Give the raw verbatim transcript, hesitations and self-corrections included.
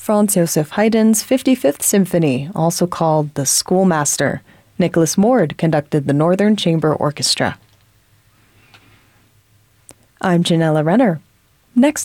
Franz Joseph Haydn's fifty-fifth Symphony, also called The Schoolmaster. Nicholas Mord conducted the Northern Chamber Orchestra. I'm Janella Renner. Next